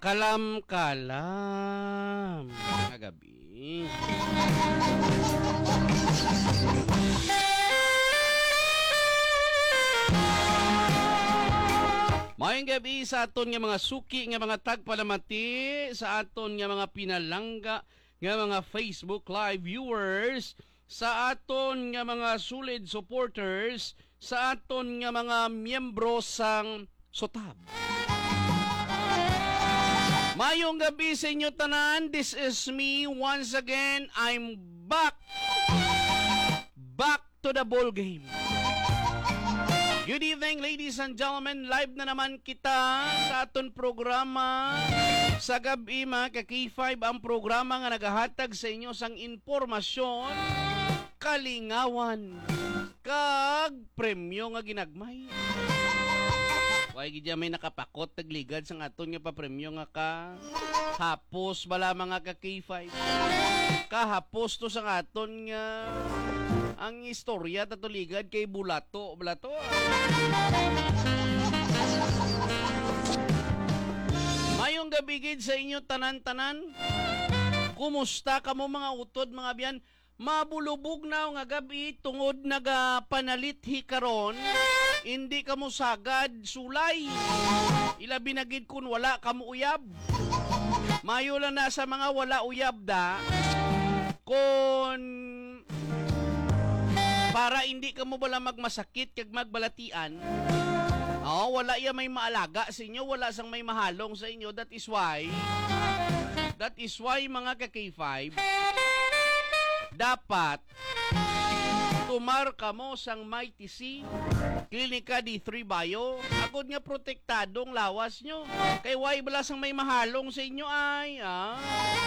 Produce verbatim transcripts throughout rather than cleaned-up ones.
Kalam-kalam nga gabi. Mayong gabi sa aton nga mga suki nga mga tagpalamati, sa aton nga mga pinalangga nga mga Facebook Live viewers, sa aton nga mga solid supporters, sa aton nga mga miyembro sang Sotab. Mayong gabi sa inyo tanan. This is me once again. I'm back. Back to the ball game. Good evening, ladies and gentlemen. Live na naman kita sa aton programa. Sa gabi mga ka-K five, ang programa nga nagahatag sa inyo sang informasyon, kalingawan, kag premyo nga ginagmay. Why gidya may nakapakot tagligad sang aton nga papremyo nga ka hapos bala mga ka-K five. Kahapos to sang aton nga ang istorya tatuligad kay Bulato. Bulato. Mayong gabi gid sa inyo tanan-tanan. Kumusta kamo mga utod mga biyan? Mabulubog na nga gabi tungod nagapanalit hikaron. Hindi kamo sagad sulay. Ilabi na gid kun wala kamo uyab. Mayo lang na sa mga wala uyab da. Kun para hindi kamo bala magmasakit kag magbalatian. Oh, wala ya may maalaga sa inyo, wala sang may mahalong sa inyo. That is why That is why mga ka-K five dapat tumar kamo sang Mighty C Klinika D three Bio. Agod nga protektadong lawas nyo. Kay why bala sang may mahalong sa inyo ay ah.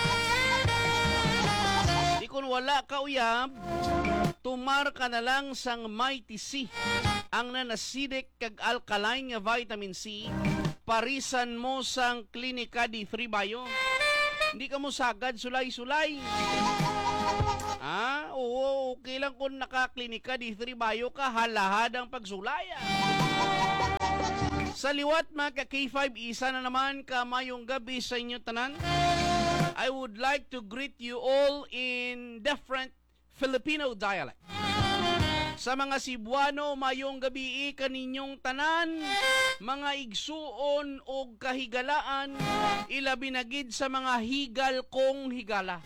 Di kun wala ka uyab, tumar ka na lang sang Mighty C. Ang nanasidik kag alkaline nga vitamin C, parisan mo sang Klinika D three Bio. Hindi ka mo sagad sulay-sulay. Ah, oo, okay lang kung nakaklinika D three Bio ka, halahad ang pagsulaya. Sa liwat mga ka-K five, isa na naman kamayong gabi sa inyo tanan. I would like to greet you all in different Filipino dialect. Sa mga Cebuano, mayong gabi kaninyong tanan, mga igsuon o kahigalaan, ilabi na gid sa mga higal kong higala.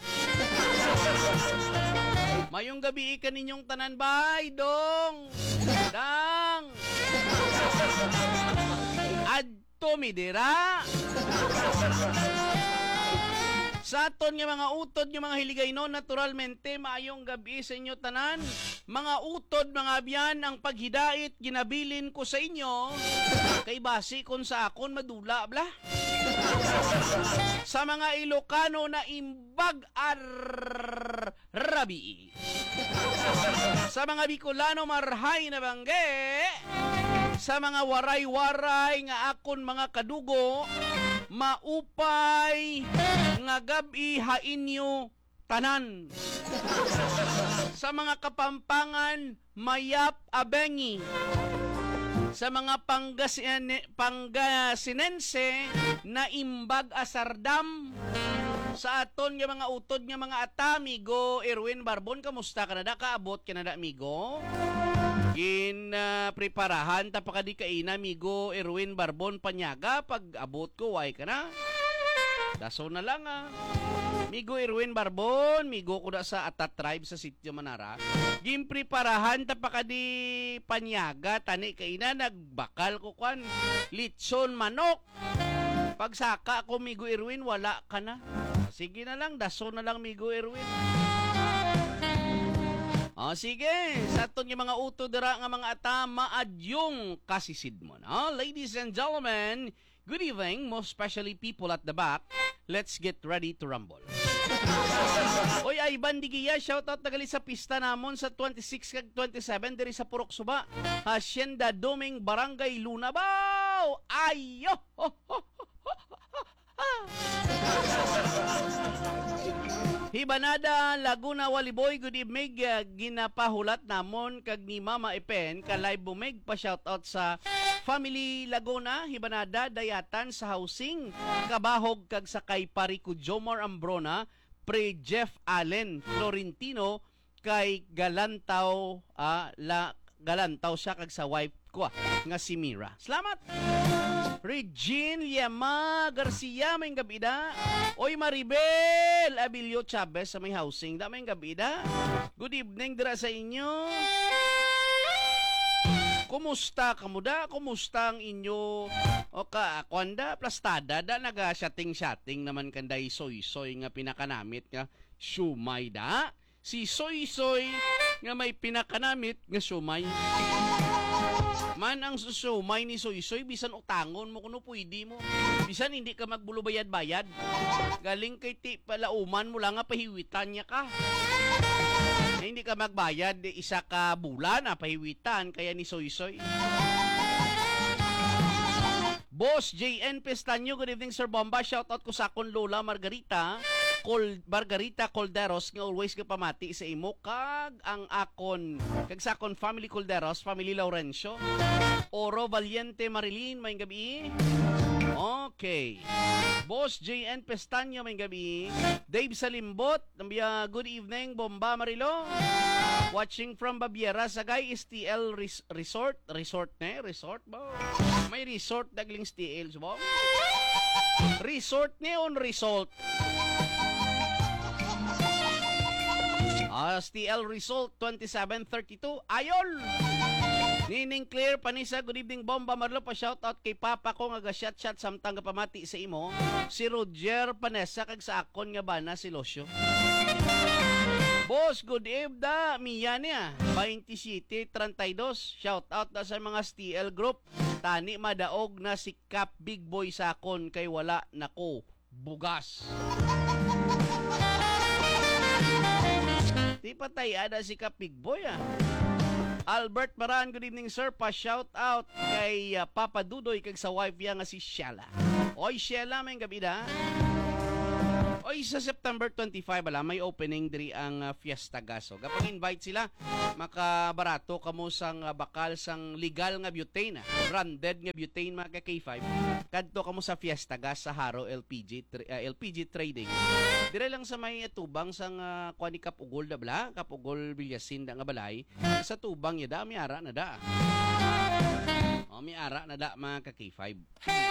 Mayong gabi kaninyong tanan, bay, dong, dang, adto midira. Sa aton nga mga utod nga mga hiligaynon, naturalmente maayong gabi sa inyo tanan. Mga utod, mga biyan, ang paghidait ginabilin ko sa inyo kay basi kon sa akon madula bla. Sa mga Ilocano na imbag ar rabi. Sa mga Bicolano marhay na bangge. Sa mga waray-waray nga akon mga kadugo, maupay nga gabi hainyo tanan. Sa mga Kapampangan, mayap abengi. Sa mga Pangasine, Pangasinense na imbag asardam. Sa aton nga mga utod nga mga atamigo, Erwin Barbon, kamusta ka na da? Kaabot ka na da, amigo? Gin uh, preparahan tapos di kaina, amigo Erwin Barbon Panyaga. Pag abot ko, way ka na. Daso na lang ah. Migo Erwin Barbon, migo ko na sa Atat Tribe sa Sitio Manara. Gin preparahan tapos di Panyaga, tani kaina, nagbakal ko kwan. Litson manok. Pagsaka ko, migo Erwin, wala ka na. Sige na lang, daso na lang, migo Erwin. Oh, sige, sa aton yung mga uto dira nga mga atama adyong kasisid mo. No? Ladies and gentlemen, good evening, most especially people at the back. Let's get ready to rumble. Oy, ay bandigiya, shoutout tagali sa pista namon sa twenty-six kag twenty-seven diri sa Purok Suba, Hacienda Doming, Barangay Lunabaw. Ayo! Oh, oh, oh, oh, oh. Hibanada, Laguna, Waliboy, good evening. Uh, ginapahulat namon kag ni Mama Epen ka live bumig pa shoutout sa Family Laguna, Hibanada, Dayatan sa housing, Kabahog kag sakay pari ko Jomar Ambrona, pre Jeff Allen, Florentino, kay Galantaw, ah, la, Galantaw siya kag sa wife ko ah, nga si Mira. Salamat! Regine Yama Garcia, may gabi da. Oy Maribel Abilio Chavez sa may housing, da may gabi da. Good evening dira sa inyo. Kumusta kamuda? Kumusta ang inyo o ka kwanda plastada da naga shutting shutting naman kanday soy soy nga pinakanamit nga shumay da. Si soy soy nga may pinakanamit nga shumay. Man ang susumay ni soy soy bisan utangon mo kuno pwede mo. Bisan hindi ka magbulubayad-bayad. Galing kay ti palauman mo lang nga pahiwitan niya ka. Eh, hindi ka magbayad, isa ka bulan na pahiwitan kaya ni Soy Soy. Boss J N Pestanyo, good evening Sir Bomba. Shoutout ko sa akon Lola Margarita. Col Margarita Colderos nga always ka pamati sa imo kag ang akon kag sa akon family Colderos, family Laurencio. Oro Valiente Marilyn, may gabi. Okay. Boss J N Pestanyo, may gabi. Dave Salimbot, nambia good evening Bomba Marilo. Watching from Baviera, Sagay S T L res- Resort, resort ne, resort ba? May resort dagling S T L ba? Resort ne on resort. Uh, S T L Result twenty-seven thirty-two. Ayol! Nining Claire Panisa, good evening Bomba Marlo. Pa shoutout kay Papa ko nga ga-shot-shot samtang kapamati sa imo. Si Roger Panesa kag sa akon nga bana si Losyo. Boss, good evening da. Miya niya. twenty-seven thirty-two. Shoutout na sa mga S T L group. Tani madaog na si Cap Big Boy sa akon kay wala nako bugas. Di patay ada si Kapig Boy ah. Albert Maran, good evening sir. Pa-shout out kay uh, Papa Dudoy kag sa wife niya nga si Sheila. Oy Sheila, may gabi da. Oy sa September twenty-five ala may opening diri ang uh, Fiesta Gaso. Kapag invite sila, makabarato kamo sang uh, bakal sang legal nga butane, ah. branded nga butane mga K five. Kadto kamo sa Fiesta Gas sa Haro L P G uh, L P G Trading. Dire lang sa may uh, tubang sang uh, kwani Kapugol da bla, Kapugol Villasin da nga balay. Sa tubang ya da mi ara na da. O mi ara na da mga K five.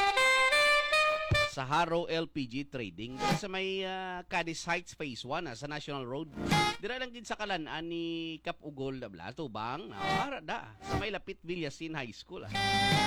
Sa Haro L P G Trading sa may uh, Cadiz Heights Phase one ah, sa National Road. Dira lang din sa kalan-an ni Kapugol da bla tubang. Ara da sa may lapit Villasin High School ah.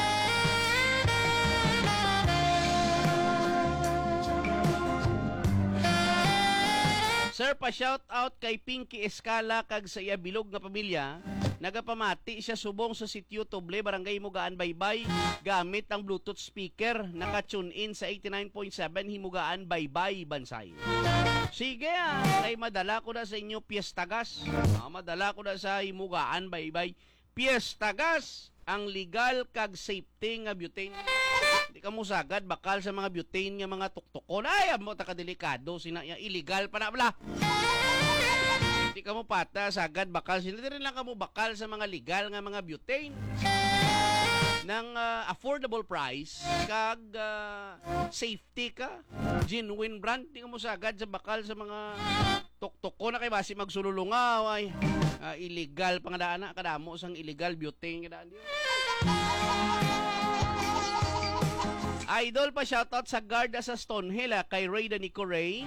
Sir, pa-shout out kay Pinky Escala kag sa iya bilog nga pamilya. Nagapamati siya subong sa sitio Toble, Barangay Himugaan Baybay gamit ang Bluetooth speaker. Naka-tune in sa eighty-nine point seven Himugaan Baybay, Bansay. Sige ah, kay madala ko na sa inyo Fiesta Gas. Ah, madala ko na sa Himugaan Baybay. Fiesta Gas, ang legal kag safety nga butane. Di ka mo sagad bakal sa mga butane nga mga tuktukon. Ay, mo ta kadelikado sina illegal pa na bla. Di ka mo pata sagad bakal sila rin lang ka mo bakal sa mga legal nga mga butane ng uh, affordable price kag uh, safety ka, genuine brand. Di ka mo sagad sa bakal sa mga tuktukon na kay basi magsululungaw ay uh, illegal pangadaan na kadamo sang illegal butane kadaan di. Idol, pa shoutout sa guard sa Stonehill ah, kay Ray Danico Ray.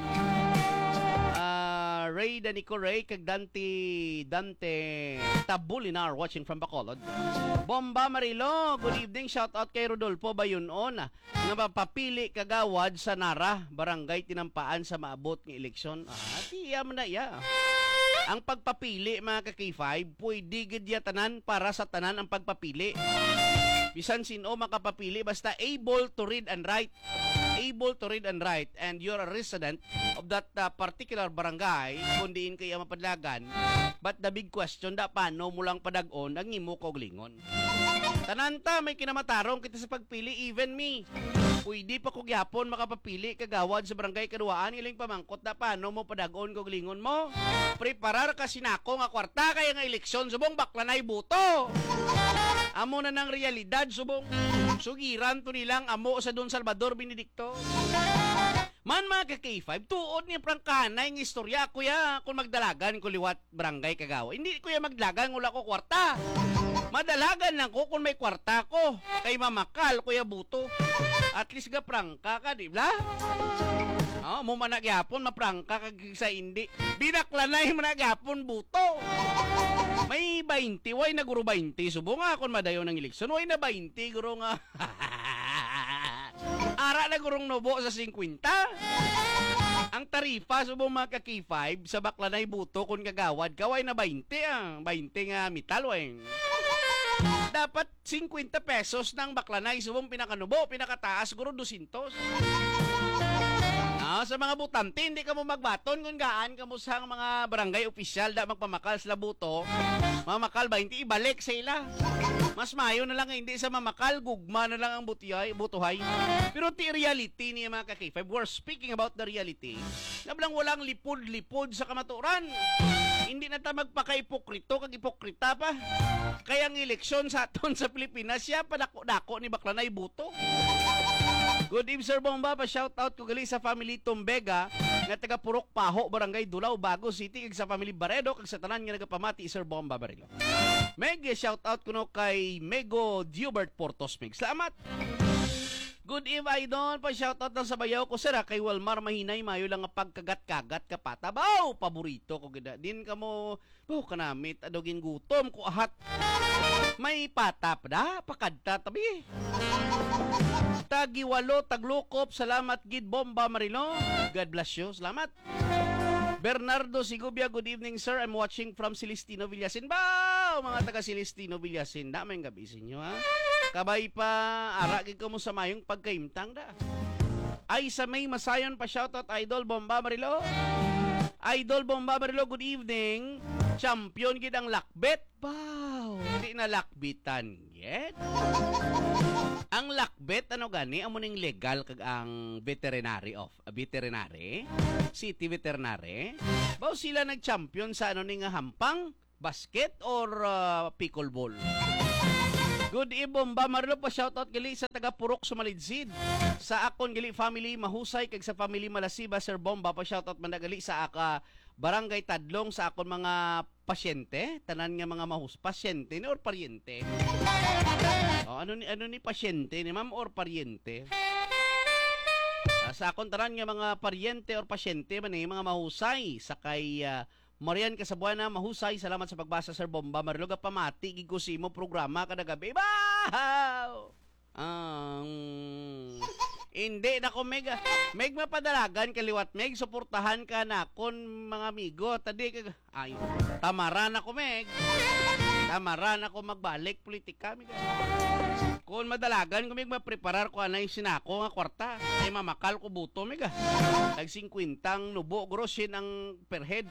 Uh, Ray Danico Ray kag Dante Dante Tabulinar watching from Bacolod. Bomba Marilo, good evening. Shoutout kay Rodolfo Bayunon ah, nga mapapili kagawad sa Nara, barangay Tinampaan sa maabot ng eleksyon. Ah, tiyam na ya. Ang pagpapili mga ka-K five, pwede gid tanan para sa tanan ang pagpapili. Bisan sino makapapili basta able to read and write. Able to read and write and you're a resident of that uh, particular barangay kung diin kaya mapadlagan. But the big question da paano mo lang padag-on ang imo kog lingon. Tananta may kinamatarong kita sa pagpili, even me. Pwede pa kog yapon makapapili kagawad sa barangay kaduaan iling pamangkot na paano mo padagon kog lingon mo. Preparar ka sinako nga kwarta kaya nga eleksyon subong baklanay buto. Amo na ng realidad subong sugiran to nilang amo sa Don Salvador Benedicto. Man mga ka-K five, tuod ni prangkanay ng istorya, kuya, kung magdalagan ko liwat barangay kagawa. Hindi kuya magdalagan, wala ko kwarta. Madalagan lang ko kung may kwarta ko. Kay mamakal, kuya buto. At least ga prangka ka, di ba? Oh, mo managyapon, maprangka ka sa hindi. Binaklanay managyapon buto. May twenty, way na guro twenty. Subo nga kung madayo ng eleksyon, way na twenty, guro nga. Ara na gurong nobo sa fifty. Ang tarifa subong mga ka-K five sa baklanay buto kung kagawad kaway na twenty ah. twenty nga metal weng. Dapat fifty pesos ng baklanay subong pinakanubo, pinakataas guro two hundred. Ah, sa mga butante, hindi ka mo magbaton kung gaan ka mo sa mga barangay opisyal da magpamakal sa buto. Mamakal twenty, ibalik sa ila. Mas mayo na lang hindi sa mamakal, gugma na lang ang butiyay, butuhay. Pero ti reality niya mga ka-K five, we're speaking about the reality. Nablang walang lipod-lipod sa kamaturan. Hindi na ta magpaka-ipokrito, kag-ipokrita pa. Kaya ang eleksyon sa aton sa Pilipinas, siya padako-dako ni Baklanay Buto. Good evening, Sir Bomba. Pa-shoutout ko gali sa family Tumbega nga taga Purok Paho, Barangay Dulaw, Bago City, kag sa family Baredo, kag sa tanan nga nagapamati, Sir Bomba Barilo. Meg, shoutout ko no kay Mego Dubert Portos, Meg. Salamat! Good eve, Idol. Pa-shoutout lang sa bayaw ko, sir, ha? Kay Walmar Mahinay, mayo lang nga pagkagat-kagat ka patabaw. Paborito ko gida. Din ka mo, oh, kanamit, adogin gutom ko ahat. May patap da, pakadta tabi. Tagiwalo, taglukop, salamat gid Bomba Marino. God bless you, salamat. Bernardo Sigubia, good evening sir. I'm watching from Celestino Villasin. Bao, mga taga Celestino Villasin. Da, may gabi sa inyo ha. Kabay pa, aragin ko mo sa mayong pagkaimtang da. Ay sa may masayon pa shoutout Idol Bomba Marilo. Idol Bomba Marilo, good evening. Champion gid ang lakbet. Wow, hindi na lakbitan yet. Ang lakbet ano gani amo ning legal kag ang veterinary of uh, veterinary city veterinary bao sila nag-champion sa ano ning hampang basket or uh, pickleball. Good eve Bomba Marlo, pa shoutout gali sa taga Purok Sumalidsid. Sa akon gali family mahusay kag sa family Malasiba Sir Bomba, pa shoutout man gali sa aka Barangay Tadlong sa akon mga pasyente, tanan nga mga mahus pasyente ni or paryente. Oh, ano ni ano ni pasyente ni ma'am or paryente? Uh, sa akon tanan nga mga paryente or pasyente man ni mga mahusay sa kay uh, Marian Casabuana, mahusay. Salamat sa pagbasa Sir Bomba Mariloga pamati gigusimo programa kada gabi. Wow! Ang um, hindi na ko meg meg mapadalagan kaliwat meg suportahan ka na kon mga amigo tadi ka ay tamaran ako meg tamaran ako magbalik politika meg kon madalagan ko meg mapreparar ko anay sinako nga kwarta ay mamakal ko buto meg tag fifty ang nubo grosin ang per head.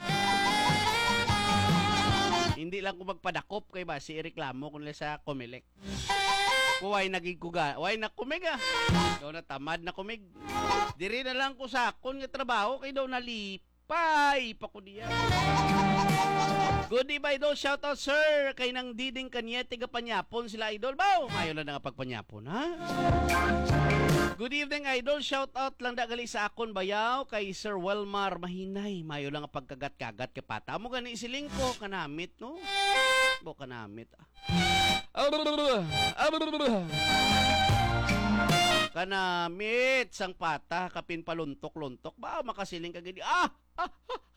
Hindi lang ko magpadakop kay ba si reklamo kun sa Comelec. Kuway naging kuga, way na kumega. Daw na tamad na kumig. Diri na lang ko sa akon nga trabaho kay daw nalipay pa ko diya. Good day idol, shout out sir kay nang Diding Kanyete ga panyapon sila idol baw. Mayo lang nga pagpanyapon ha. Good evening idol, shout out lang dagali sa akon bayaw kay Sir Welmar Mahinay. Mayo lang nga pagkagat-kagat kay pata mo gani siling ko kanamit no. Bo kanamit ah. Kanamit sang pata kapin paluntok-luntok ba makasiling ka gani ah, ah, ah